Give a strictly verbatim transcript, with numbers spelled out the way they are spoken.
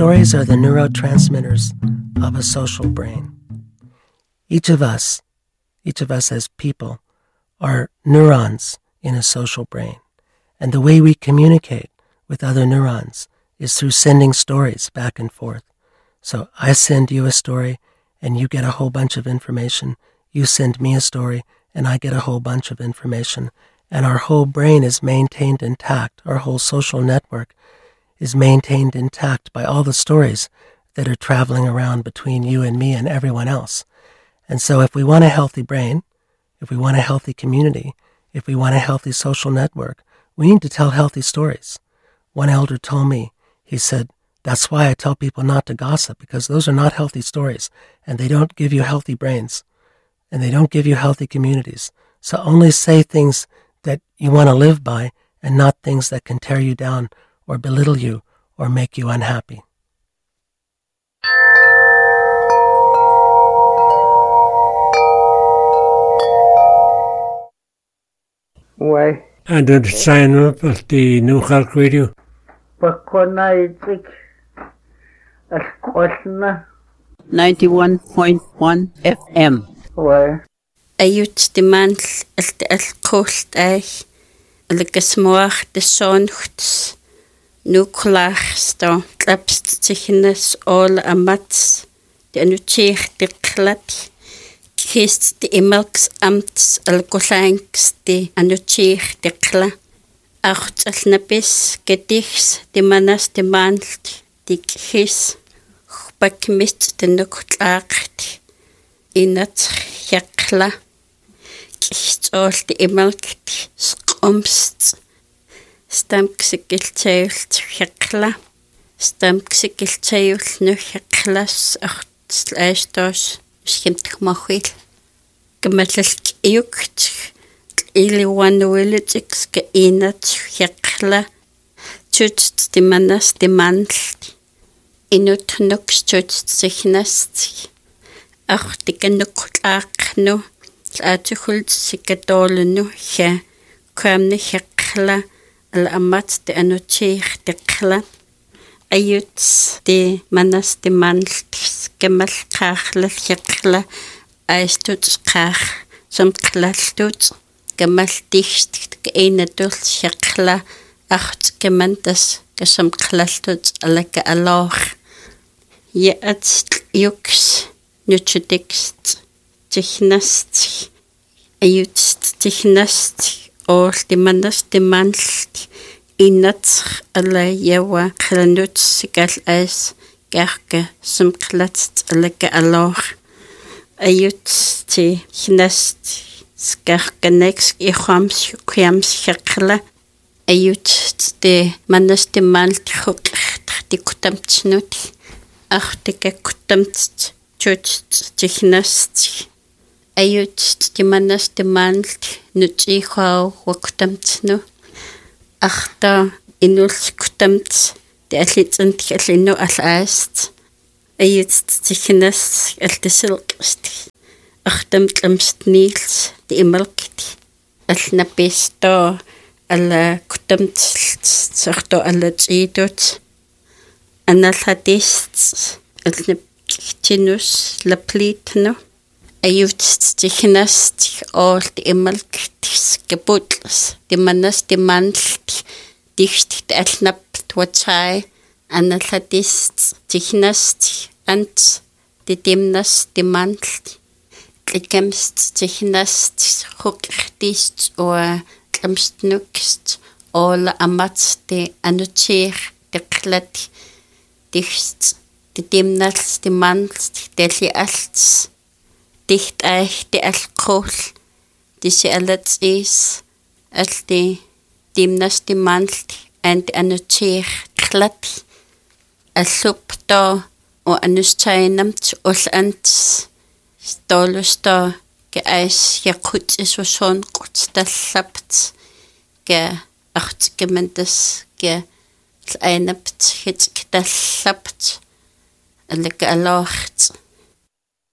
Stories are the neurotransmitters of a social brain. Each of us, each of us as people, are neurons in a social brain. And the way we communicate with other neurons is through sending stories back and forth. So I send you a story and you get a whole bunch of information. You send me a story and I get a whole bunch of information. And our whole brain is maintained intact. Our whole social network is maintained intact by all the stories that are traveling around between you and me and everyone else. And so if we want a healthy brain, if we want a healthy community, if we want a healthy social network, we need to tell healthy stories. One elder told me, he said, that's why I tell people not to gossip, because those are not healthy stories, and they don't give you healthy brains, and they don't give you healthy communities. So only say things that you want to live by, and not things that can tear you down or belittle you or make you unhappy. Why? And don't sign up at the New Hulk Radio. ninety-one point one F M. Why? Ayut de man al kost ay algasmoach de sonchts nuklach sto klapst tichnes all amats de anuchich de klat kist de imelks amts alkolanks de anuchich de kla acht alnabis gedichs de manas de mand de kis bakmist de nuklacht inat yakla all the imelkt skomst stamksikiltayult yakla stamksikiltayult nu yaklas achslaistos skimtmachil gemalk yukt ili wanuilitix ke inat yakla tut de manas de mandl inut nuks tut signast ach de genuklaqnu Atchult sikatolnu he kwamne hekla al amat de anochich de kla ayut de manas de mandls gemal khachla hekla aistut khach som klaltut gemal dicht geenatul hekla acht gemantas gesam klaltut alaka alor ye at yuks nuchudikst Tichnast, ayut tichnast, all the manas de mandl, inat ala yawa klanut sigal as, garka some klatst alaka alor, ayut tichnast, skarkanex ihams, quiams hakla, ayut de manas de mandl, hook, the kutamtsnut, achtika kutamts, church tichnast. Ayut de manas de mandl nuti khau waqtamtsnu akhta inul kutamts de alitsant khallinu alast ayut tikhnas altisilqst akhtam tlamstnils de imalkt alnapisto ala kutamts sarto alatsitut analhatist alnaptinus laplitno ayut tichnast all the imalkt gebutls de manas de mandl dicht alnap twatsai analhatist tichnast ant de demnas de mandl kemst tichnast hukdist or kemst nukst all amat de anuchir de klat dicht de demnas de mandl de li alts dicht eich de alkohol disse alats is al de dimnas de mandl and anuchir klat asup da o anustainamt ol ant stolusta ge eis yakut is so son kutstallapt ge acht gemendes ge einapt hit ktallapt alka alocht